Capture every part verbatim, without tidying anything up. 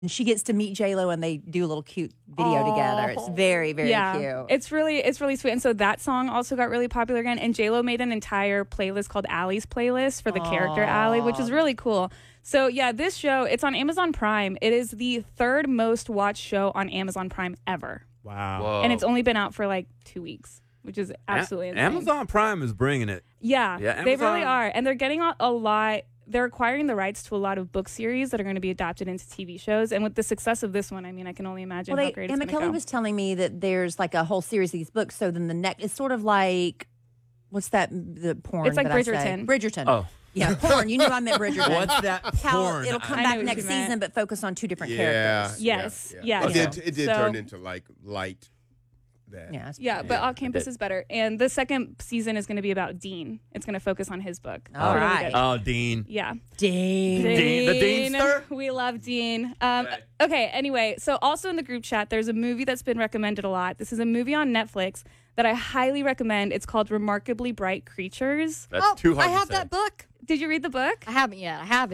And she gets to meet J Lo, and they do a little cute video Aww. together. It's very, very yeah, cute. It's really, it's really sweet. And so that song also got really popular again. And J Lo made an entire playlist called Allie's Playlist for the Aww. character Allie, which is really cool. So yeah, this show, it's on Amazon Prime. It is the third most watched show on Amazon Prime ever. Wow. Whoa. And it's only been out for like two weeks, which is absolutely A- insane. Amazon Prime is bringing it. Yeah, Yeah, they really Amazon- are. And they're getting a, a lot. They're acquiring the rights to a lot of book series that are going to be adapted into T V shows. And with the success of this one, I mean, I can only imagine well, how they, great it's Emma going to Kelly go. was telling me that there's like a whole series of these books. So then the next, it's sort of like, what's that, the porn? It's like that I say? Bridgerton. Bridgerton. Oh. Yeah, porn. You knew I meant Bridgerton. What's that How porn? it'll come I back knew what next you meant. season, but focus on two different Yeah. characters. Yes, yeah, yes. It did, it did So- turn into like light. That. Yeah, it's- Yeah, but Yeah, Off Campus did. is better. And the second season is going to be about Dean. It's going to focus on his book. All Really right. good. Oh, Dean. Yeah. Dang. Dean- the Deanster? We love Dean. Um, Okay. okay, anyway, so also in the group chat, there's a movie that's been recommended a lot. This is a movie on Netflix that I highly recommend. It's called Remarkably Bright Creatures. That's oh, too hard I have to say. that book. Did you read the book? I haven't yet. I have it.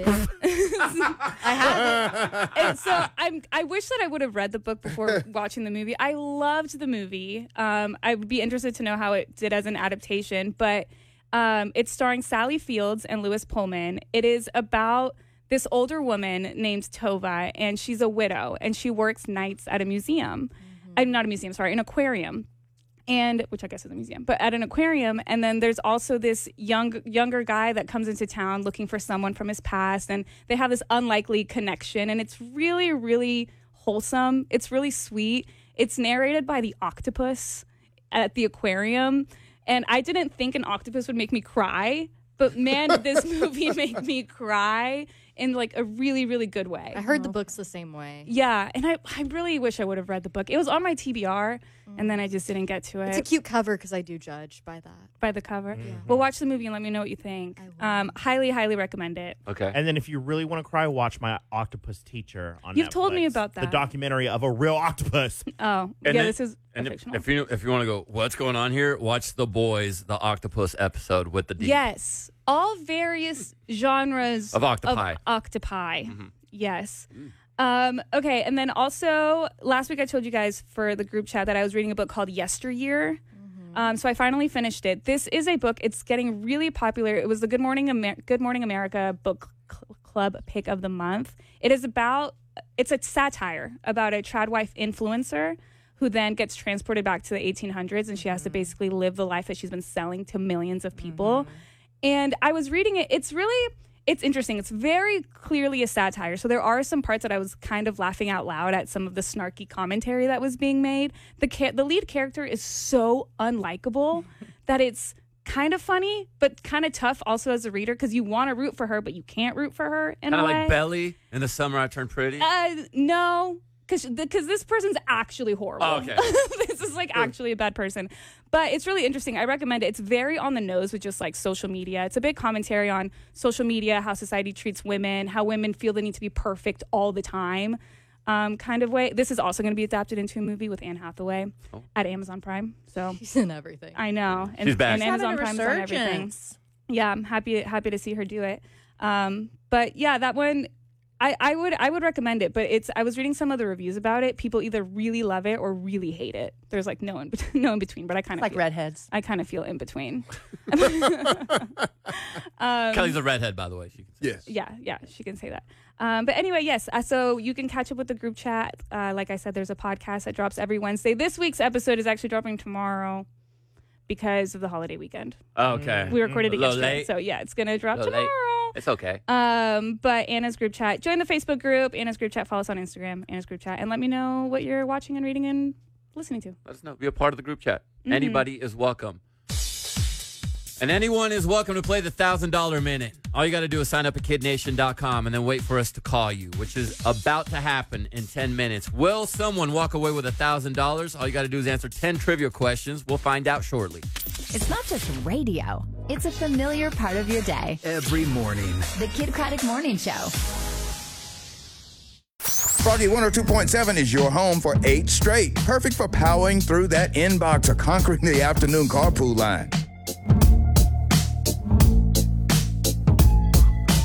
I have it. And so I'm, I wish that I would have read the book before watching the movie. I loved the movie. Um, I would be interested to know how it did as an adaptation, but um, it's starring Sally Fields and Lewis Pullman. It is about this older woman named Tova, and she's a widow, and she works nights at a museum. I'm not a museum, sorry, an aquarium. And which I guess is a museum, but at an aquarium. And then there's also this young younger guy that comes into town looking for someone from his past, and they have this unlikely connection. And it's really, really wholesome. It's really sweet. It's narrated by the octopus at the aquarium, and I didn't think an octopus would make me cry, but man, did this movie make me cry in like a really, really good way. I heard the book's the same way. Yeah, and I, I really wish I would have read the book. It was on my T B R, and then I just didn't get to it. It's a cute cover because I do judge by that. by the cover. Well, watch the movie and let me know what you think. Um, highly, highly recommend it. Okay. And then if you really want to cry, watch My Octopus Teacher on You've told me Netflix. about The that. documentary of a real octopus. Oh, And yeah, then- this is a And if, fictional. if you if you want to go, what's going on here? Watch The Boys, the octopus episode with the D. Yes, all various genres Of octopi. octopi. Mm-hmm. Yes. Um, okay, and then also last week I told you guys for the group chat that I was reading a book called Yesteryear. Um, so I finally finished it. This is a book. It's getting really popular. It was the Good Morning Amer- Good Morning America Book Cl- Club Pick of the Month. It is about. It's a satire about a tradwife influencer who then gets transported back to the eighteen hundreds, and she has to basically live the life that she's been selling to millions of people. And I was reading it. It's really, it's interesting. It's very clearly a satire. So there are some parts that I was kind of laughing out loud at some of the snarky commentary that was being made. The ca- the lead character is so unlikable that it's kind of funny, but kind of tough also as a reader because you want to root for her, but you can't root for her in Kind a of way. like Belly in The Summer I Turned Pretty. Uh, no, because because this person's actually horrible. Oh, okay. This is like actually a bad person, but it's really interesting. I recommend it. It's very on the nose with just like social media. It's a big commentary on social media, how society treats women, how women feel the need to be perfect all the time, um, kind of way. This is also going to be adapted into a movie with Anne Hathaway Oh. at Amazon Prime. So She's in everything. I know, and, She's back. and She's Amazon having a Prime's on everything. resurgence. Yeah, I'm happy happy to see her do it. Um, but yeah, that one I, I would I would recommend it, but it's I was reading some of the reviews about it. People either really love it or really hate it. There's like no in no in between, but I kind It's of like redheads. I kind of feel in between. Kelly's a redhead, by the way. She can say. Yes. Yeah, yeah, she can say that. Um, but anyway, yes. Uh, so you can catch up with the group chat. Uh, like I said, there's a podcast that drops every Wednesday. This week's episode is actually dropping tomorrow because of the holiday weekend. Okay. We recorded it A little yesterday, late. so yeah, it's gonna drop A little late. tomorrow. It's okay. Um, but Anna's group chat. Join the Facebook group. Anna's group chat. Follow us on Instagram. Anna's group chat, and let me know what you're watching and reading and listening to. Let us know. Be a part of the group chat. Mm-hmm. Anybody is welcome. And anyone is welcome to play the one thousand dollar Minute. All you got to do is sign up at kid nation dot com and then wait for us to call you, which is about to happen in ten minutes. Will someone walk away with one thousand dollars? All you got to do is answer ten trivia questions. We'll find out shortly. It's not just radio. It's a familiar part of your day. Every morning. The Kid Craddock Morning Show. Froggy one oh two point seven is your home for eight straight. Perfect for powering through that inbox or conquering the afternoon carpool line.